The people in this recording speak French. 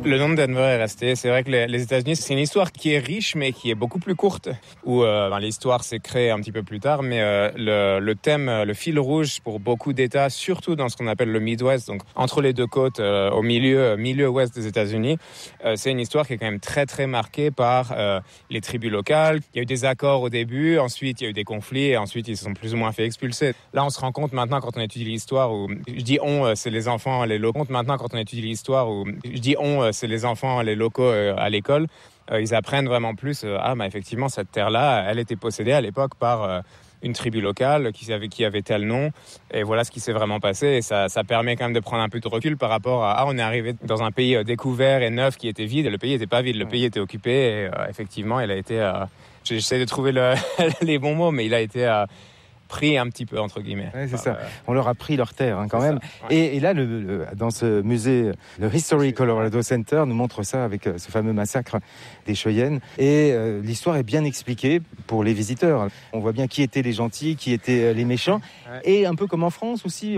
Le nom de Denver est resté. C'est vrai que les États-Unis, c'est une histoire qui est riche, mais qui est beaucoup plus courte. Où l'histoire s'est créée un petit peu plus tard, mais le thème, le fil rouge pour beaucoup d'États, surtout dans ce qu'on appelle le Midwest, donc entre les deux côtes, au milieu ouest des États-Unis, c'est une histoire qui est quand même très très marquée par les tribus locales. Il y a eu des accords au début, ensuite il y a eu des conflits, et ensuite ils se sont plus ou moins fait expulser. Là, on se rend compte maintenant quand on étudie l'histoire, où je dis on, c'est les enfants, les locaux. Maintenant quand on étudie l'histoire, où je dis on, c'est les enfants, les locaux à l'école, ils apprennent vraiment plus. Effectivement, cette terre-là, elle était possédée à l'époque par une tribu locale qui avait tel nom, et voilà ce qui s'est vraiment passé. Et ça permet quand même de prendre un peu de recul par rapport à on est arrivé dans un pays découvert et neuf qui était vide, et le pays n'était pas vide, le pays était occupé, et effectivement il a été j'essaie de trouver les bons mots, mais il a été pris un petit peu entre guillemets. Ouais, c'est ça. On leur a pris leur terre quand même. Ouais. Et là, dans ce musée, le History Colorado Center nous montre ça avec ce fameux massacre des Cheyennes. Et l'histoire est bien expliquée pour les visiteurs. On voit bien qui étaient les gentils, qui étaient les méchants. Ouais. Et un peu comme en France aussi.